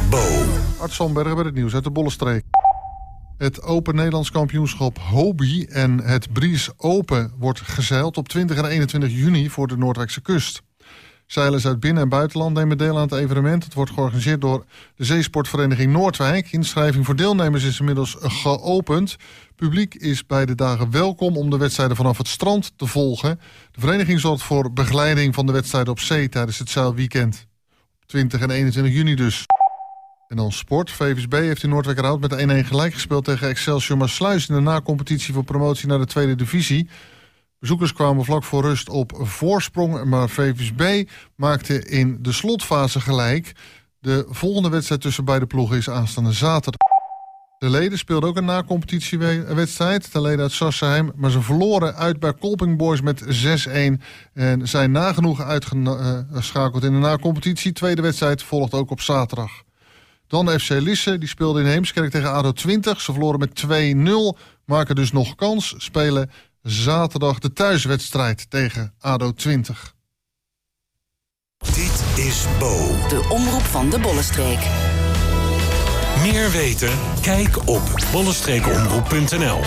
Bo. Art Zandbergen met het nieuws uit de Bollenstreek. Het Open Nederlands Kampioenschap Hobie en het Breeze Open wordt gezeild op 20 en 21 juni voor de Noordwijkse kust. Zeilers uit binnen- en buitenland nemen deel aan het evenement. Het wordt georganiseerd door de Zeesportvereniging Noordwijk. Inschrijving voor deelnemers is inmiddels geopend. Publiek is bij de dagen welkom om de wedstrijden vanaf het strand te volgen. De vereniging zorgt voor begeleiding van de wedstrijden op zee tijdens het zeilweekend. 20 en 21 juni dus. En dan sport. VVSB heeft in Noordwijkerhout met 1-1 gelijk gespeeld tegen Excelsior Maassluis in de na-competitie voor promotie naar de tweede divisie. Bezoekers kwamen vlak voor rust op voorsprong, maar VVSB maakte in de slotfase gelijk. De volgende wedstrijd tussen beide ploegen is aanstaande zaterdag. De leden speelden ook een na-competitiewedstrijd. De leden uit Sassenheim, maar ze verloren uit bij Kolping Boys met 6-1 en zijn nagenoeg uitgeschakeld in de na-competitie. Tweede wedstrijd volgt ook op zaterdag. Dan FC Lisse, die speelde in Heemskerk tegen ADO 20. Ze verloren met 2-0, maken dus nog kans. Spelen zaterdag de thuiswedstrijd tegen ADO 20. Dit is Bo. De omroep van de Bollenstreek. Meer weten? Kijk op bollenstreekomroep.nl.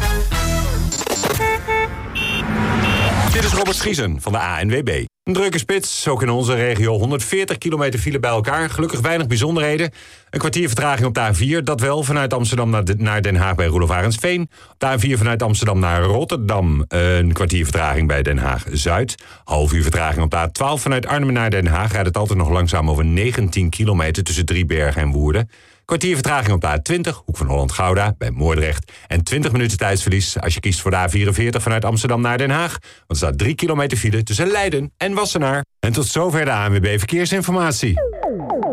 Dit is Robert Schiesen van de ANWB. Een drukke spits, ook in onze regio. 140 kilometer file bij elkaar. Gelukkig weinig bijzonderheden. Een kwartier vertraging op de A4. Dat wel vanuit Amsterdam naar Den Haag bij Roelof Arendsveen. Op de A4 vanuit Amsterdam naar Rotterdam. Een kwartier vertraging bij Den Haag-Zuid. Half uur vertraging op de A12 vanuit Arnhem naar Den Haag. Rijdt het altijd nog langzaam over 19 kilometer tussen Driebergen en Woerden. Kwartier vertraging op de A20, Hoek van Holland-Gouda, bij Moordrecht. En 20 minuten tijdsverlies als je kiest voor de A44 vanuit Amsterdam naar Den Haag. Want er staat 3 kilometer file tussen Leiden en Wassenaar. En tot zover de ANWB Verkeersinformatie.